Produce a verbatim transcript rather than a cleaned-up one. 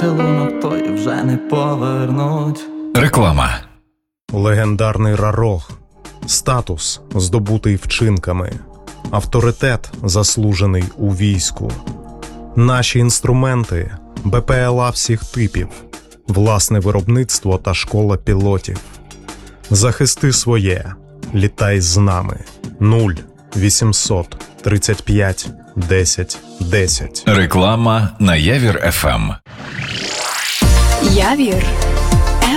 поцілунок той вже не повернуть. Реклама. Легендарний Рарог. Статус, здобутий вчинками. Авторитет, заслужений у війську. Наші інструменти – Б П Л А всіх типів. Власне виробництво та школа пілотів. Захисти своє. Літай з нами. нуль вісімсот тридцять п'ять десять десять. Реклама на Явір еф ем. Явір